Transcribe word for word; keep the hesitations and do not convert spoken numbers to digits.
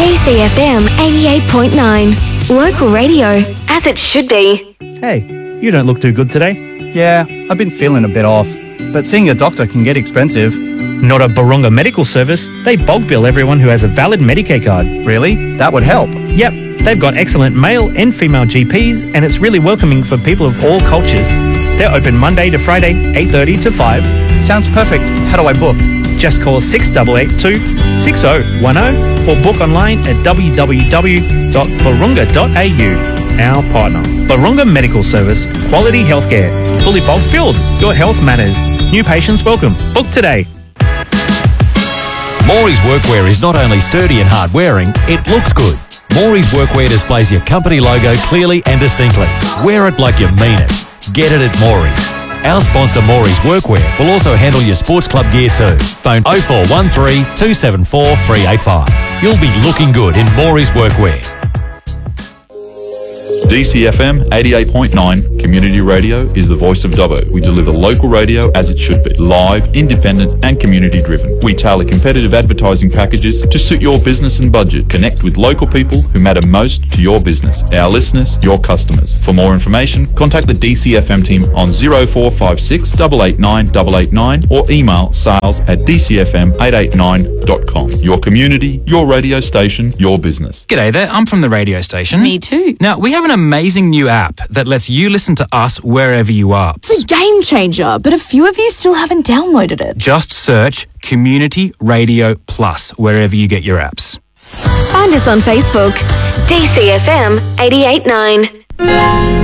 D C F M eighty-eight point nine. Local radio, as it should be. Hey, you don't look too good today. Yeah, I've been feeling a bit off, but seeing a doctor can get expensive. Not at Barunga Medical Service. They bulk bill everyone who has a valid Medicaid card. Really? That would help. Yep, they've got excellent male and female G Ps, and it's really welcoming for people of all cultures. They're open Monday to Friday, eight thirty to five. Sounds perfect. How do I book? Just call six eight eight two, six zero one zero or book online at w w w dot barunga dot a u. Our partner, Barunga Medical Service, quality healthcare, fully bulk filled. Your health matters. New patients welcome. Book today. Maury's Workwear is not only sturdy and hard wearing, it looks good. Maury's Workwear displays your company logo clearly and distinctly. Wear it like you mean it. Get it at Maury's. Our sponsor Maury's Workwear will also handle your sports club gear too. Phone oh four one three, two seven four, three eight five. You'll be looking good in Maury's Workwear. D C F M eighty-eight point nine Community Radio is the voice of Dubbo. We deliver local radio as it should be, live, independent and community driven. We tailor competitive advertising packages to suit your business and budget. Connect with local people who matter most to your business, our listeners, your customers. For more information, contact the D C F M team on oh four five six, eight eight nine, eight eight nine or email sales at d c f m eight eight nine dot com. Your community, your radio station, your business. G'day there, I'm from the radio station. Me too. Now, we have an amazing new app that lets you listen to us wherever you are. It's a game changer, but a few of you still haven't downloaded it. Just search Community Radio Plus wherever you get your apps. Find us on Facebook, D C F M eighty-eight point nine.